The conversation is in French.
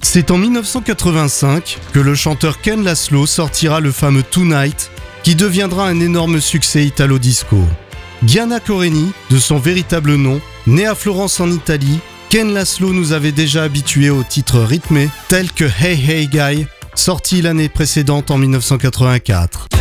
C'est en 1985 que le chanteur Ken Laszlo sortira le fameux Tonight, qui deviendra un énorme succès italo-disco. Gianna Coreni, de son véritable nom, né à Florence en Italie, Ken Laszlo nous avait déjà habitués aux titres rythmés tels que Hey Hey Guy, sorti l'année précédente en 1984.